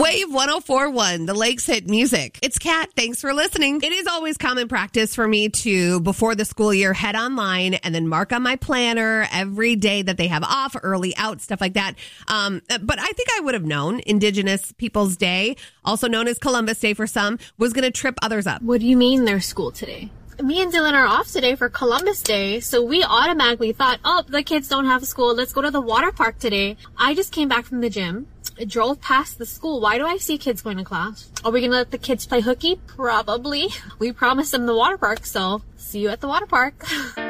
Wave 104.1, the Lakes Hit Music. It's Kat. Thanks for listening. It is always common practice for me to, before the school year, head online and then mark on my planner every day that they have off, early out, stuff like that. But I think I would have known Indigenous Peoples Day, also known as Columbus Day for some, was going to trip others up. What do you mean there's school today? Me and Dylan are off today for Columbus Day, so we automatically thought, oh, the kids don't have school. Let's go to the water park today. I just came back from the gym. I drove past the school. Why do I see kids going to class? Are we going to let the kids play hooky? Probably. We promised them the water park, so see you at the water park.